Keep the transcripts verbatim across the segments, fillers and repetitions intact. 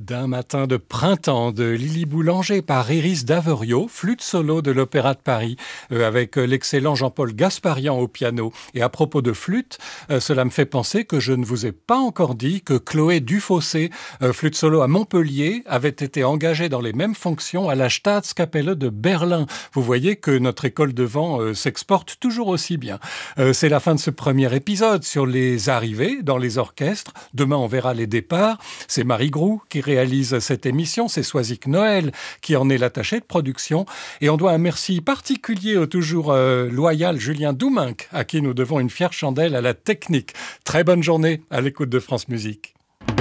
d'un matin de printemps de Lily Boulanger par Iris Daverio, flûte solo de l'Opéra de Paris, euh, avec l'excellent Jean-Paul Gasparian au piano. Et à propos de flûte, euh, cela me fait penser que je ne vous ai pas encore dit que Chloé Dufossé, euh, flûte solo à Montpellier, avait été engagée dans les mêmes fonctions à la Staatskapelle de Berlin. Vous voyez que notre école de vent euh, s'exporte toujours aussi bien. Euh, c'est la fin de ce premier épisode sur les arrivées dans les orchestres. Demain, on verra les départs. C'est Marie Groux qui réalise cette émission. C'est Soisic Noël qui en est l'attaché de production. Et on doit un merci particulier au toujours euh, loyal Julien Douminc, à qui nous devons une fière chandelle à la technique. Très bonne journée à l'écoute de France Musique.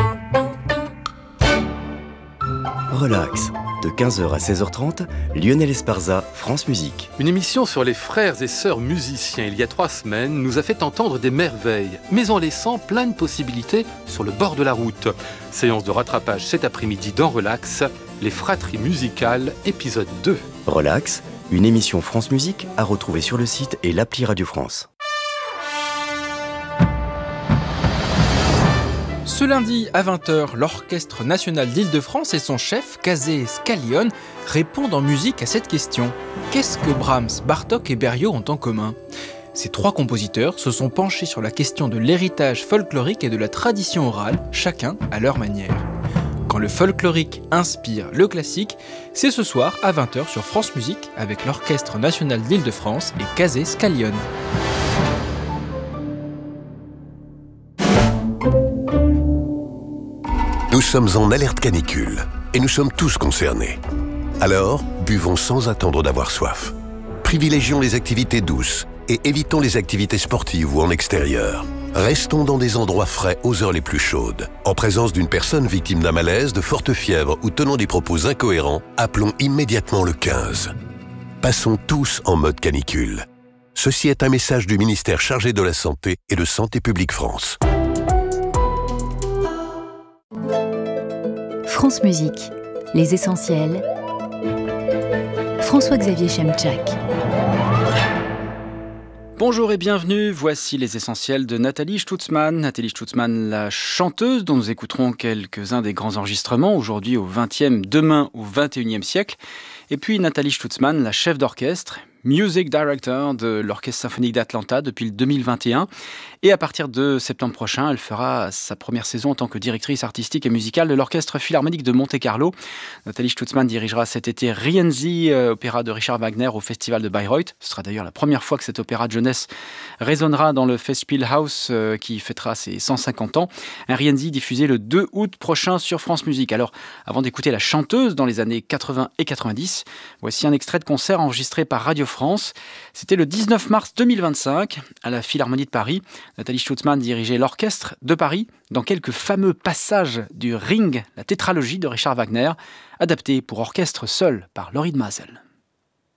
Relax, de quinze heures à seize heures trente, Lionel Esparza, France Musique. Une émission sur les frères et sœurs musiciens il y a trois semaines nous a fait entendre des merveilles, mais en laissant plein de possibilités sur le bord de la route. Séance de rattrapage cet après-midi dans Relax, les fratries musicales, épisode deux. Relax, une émission France Musique à retrouver sur le site et l'appli Radio France. Ce lundi à vingt heures, l'Orchestre national d'Île-de-France et son chef, Kazé Squalione, répondent en musique à cette question. Qu'est-ce que Brahms, Bartók et Berio ont en commun ? Ces trois compositeurs se sont penchés sur la question de l'héritage folklorique et de la tradition orale, chacun à leur manière. Quand le folklorique inspire le classique, c'est ce soir à vingt heures sur France Musique avec l'Orchestre national d'Île-de-France et Kazé Squalione. Nous sommes en alerte canicule et nous sommes tous concernés. Alors, buvons sans attendre d'avoir soif. Privilégions les activités douces et évitons les activités sportives ou en extérieur. Restons dans des endroits frais aux heures les plus chaudes. En présence d'une personne victime d'un malaise, de forte fièvre ou tenant des propos incohérents, appelons immédiatement le quinze. Passons tous en mode canicule. Ceci est un message du ministère chargé de la Santé et de Santé publique France. France Musique, les essentiels. François-Xavier Chemchak. Bonjour et bienvenue, voici les essentiels de Nathalie Stutzmann. Nathalie Stutzmann, la chanteuse dont nous écouterons quelques-uns des grands enregistrements, aujourd'hui au vingtième, demain au vingt et unième siècle. Et puis Nathalie Stutzmann, la chef d'orchestre, Music Director de l'Orchestre Symphonique d'Atlanta depuis le deux mille vingt et un. Et à partir de septembre prochain, elle fera sa première saison en tant que directrice artistique et musicale de l'Orchestre Philharmonique de Monte-Carlo. Nathalie Stutzmann dirigera cet été Rienzi, euh, opéra de Richard Wagner au Festival de Bayreuth. Ce sera d'ailleurs la première fois que cet opéra de jeunesse résonnera dans le Festspielhaus euh, qui fêtera ses cent cinquante ans. Un Rienzi diffusé le deux août prochain sur France Musique. Alors, avant d'écouter la chanteuse dans les années quatre-vingts et quatre-vingt-dix, voici un extrait de concert enregistré par Radio France. C'était le dix-neuf mars deux mille vingt-cinq à la Philharmonie de Paris. Nathalie Stutzmann dirigeait l'orchestre de Paris dans quelques fameux passages du Ring, la tétralogie de Richard Wagner, adaptée pour orchestre seul par Lorin Maazel.